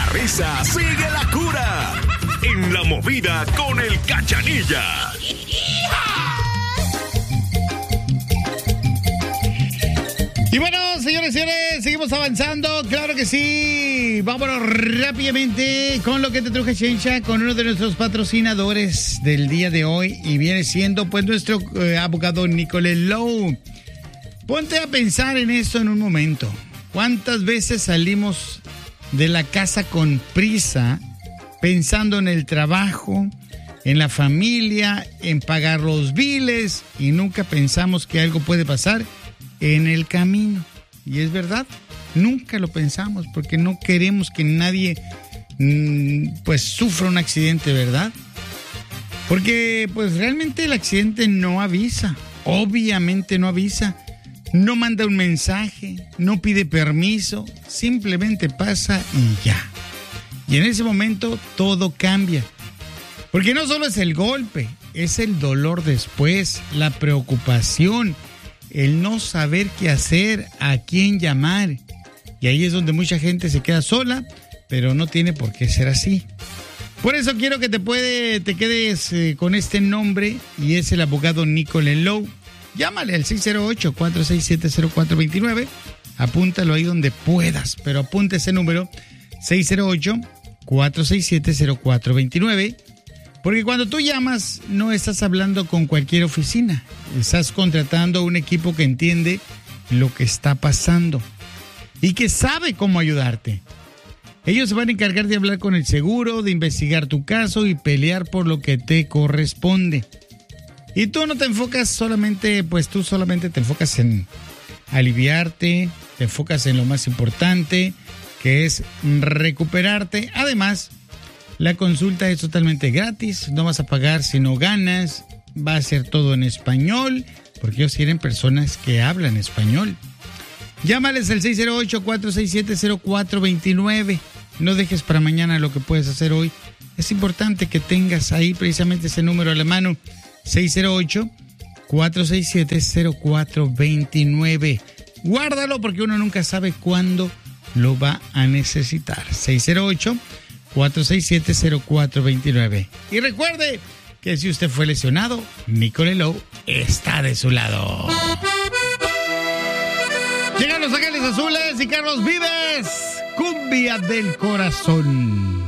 risa sigue la cura. En La Movida con el Cachanilla. Y bueno, señores y señores, seguimos avanzando, claro que sí. Vámonos rápidamente con lo que te truje Chencha, con uno de nuestros patrocinadores del día de hoy, y viene siendo pues nuestro abogado Nicole Lowe. Ponte a pensar en esto en un momento. ¿Cuántas veces salimos de la casa con prisa, pensando en el trabajo, en la familia, en pagar los biles, y nunca pensamos que algo puede pasar en el camino? Y es verdad, nunca lo pensamos porque no queremos que nadie pues sufra un accidente, ¿verdad? Porque pues realmente el accidente no avisa, obviamente no avisa, no manda un mensaje, no pide permiso, simplemente pasa y ya. Y en ese momento todo cambia. Porque no solo es el golpe, es el dolor después, la preocupación, el no saber qué hacer, a quién llamar. Y ahí es donde mucha gente se queda sola, pero no tiene por qué ser así. Por eso quiero que te quedes con este nombre, y es el abogado Nicole Lowe. Llámale al 608-467-0429. Apúntalo ahí donde puedas, pero apunta ese número, 608-467-0429. Porque cuando tú llamas, no estás hablando con cualquier oficina. Estás contratando un equipo que entiende lo que está pasando y que sabe cómo ayudarte. Ellos se van a encargar de hablar con el seguro, de investigar tu caso y pelear por lo que te corresponde. Y tú no te enfocas solamente, pues tú solamente te enfocas en aliviarte, te enfocas en lo más importante, que es recuperarte. Además, la consulta es totalmente gratis, no vas a pagar si no ganas, va a ser todo en español, porque ellos quieren personas que hablan español. Llámales al 608-467-0429. No dejes para mañana lo que puedes hacer hoy. Es importante que tengas ahí precisamente ese número a la mano, 608-467-0429. Guárdalo porque uno nunca sabe cuándo lo va a necesitar. 608-467-0429. Y recuerde que si usted fue lesionado, Nicole Lowe está de su lado. Llegan Los Ángeles Azules y Carlos Vives, Cumbia del Corazón.